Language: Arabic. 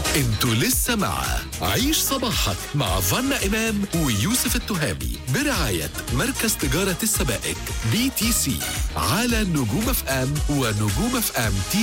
انتوا لسه مع عيش صباحك مع فانا إمام ويوسف التهامي برعاية مركز تجارة السبائك BTC على نجوم اف ام ونجوم اف ام